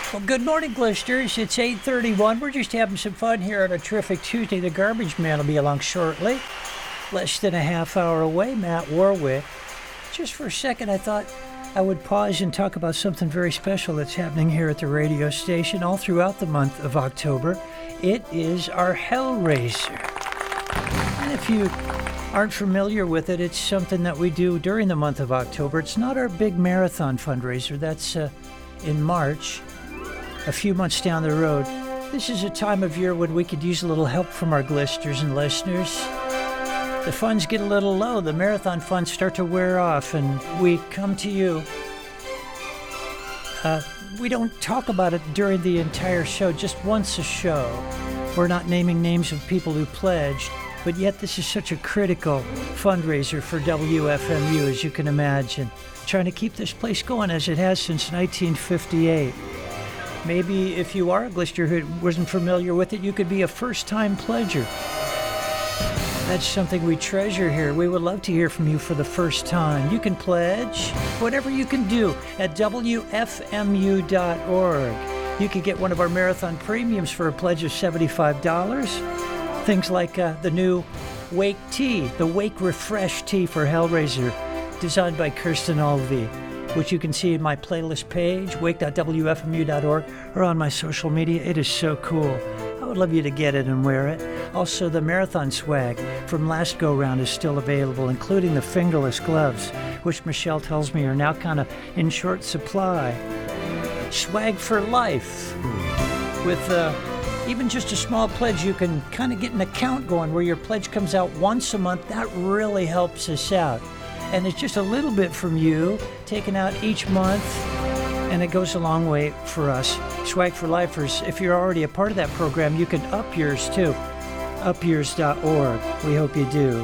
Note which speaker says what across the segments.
Speaker 1: Well, good morning, Glisters. It's 8:31. We're just having some fun here on a terrific Tuesday. The garbage man will be along shortly. Less than a half hour away, Matt Warwick. Just for a second, I thought I would pause and talk about something very special that's happening here at the radio station all throughout the month of October. It is our Hellraiser. And if you aren't familiar with it, it's something that we do during the month of October. It's not our big marathon fundraiser. That's in March, a few months down the road. This is a time of year when we could use a little help from our Glisters and listeners. The funds get a little low, the marathon funds start to wear off, and we come to you. We don't talk about it during the entire show, just once a show. We're not naming names of people who pledged, but yet this is such a critical fundraiser for WFMU, as you can imagine. Trying to keep this place going as it has since 1958. Maybe if you are a Glister who wasn't familiar with it, you could be a first-time pledger. That's something we treasure here. We would love to hear from you for the first time. You can pledge whatever you can do at WFMU.org. You could get one of our marathon premiums for a pledge of $75. Things like the new Wake Tea, the Wake Refresh Tea for Hellraiser, designed by Kirsten Alvey, which you can see in my playlist page, wake.wfmu.org, or on my social media. It is so cool. I would love you to get it and wear it. Also, the marathon swag from last go-round is still available, including the fingerless gloves, which Michelle tells me are now kind of in short supply. Swag for life. With even just a small pledge, you can kind of get an account going where your pledge comes out once a month. That really helps us out. And it's just a little bit from you taken out each month, and it goes a long way for us. Swag for Lifers, if you're already a part of that program, you can up yours too. Upyours.org. We hope you do.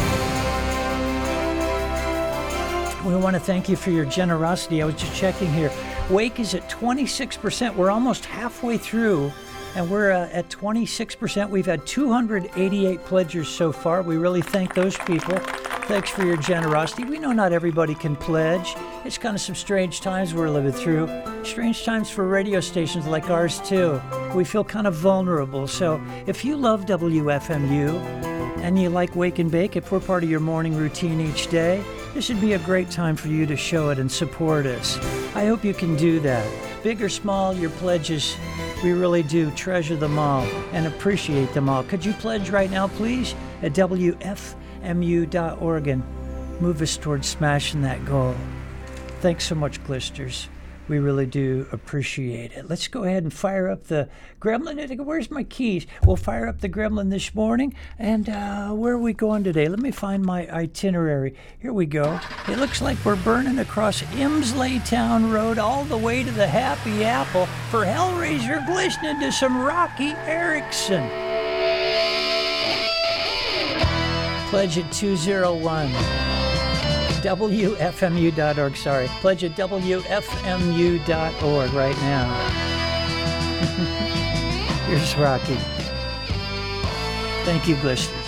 Speaker 1: We want to thank you for your generosity. I was just checking here. Wake is at 26%. We're almost halfway through, and we're at 26%. We've had 288 pledgers so far. We really thank those people. Thanks for your generosity. We know not everybody can pledge. It's kind of some strange times we're living through. Strange times for radio stations like ours, too. We feel kind of vulnerable. So if you love WFMU and you like Wake and Bake, if we're part of your morning routine each day, this would be a great time for you to show it and support us. I hope you can do that. Big or small, your pledges, we really do treasure them all and appreciate them all. Could you pledge right now, please, at WFMU.org and move us towards smashing that goal. Thanks so much, Glisters. We really do appreciate it. Let's go ahead and fire up the Gremlin. Where's my keys? We'll fire up the Gremlin this morning. And where are we going today? Let me find my itinerary. Here we go. It looks like we're burning across Imsley Town Road all the way to the Happy Apple for Hellraiser, listening to some Rocky Erickson. Pledge at 201. WFMU.org, sorry. Pledge at WFMU.org right now. Here's Rocky. Thank you, Glisters.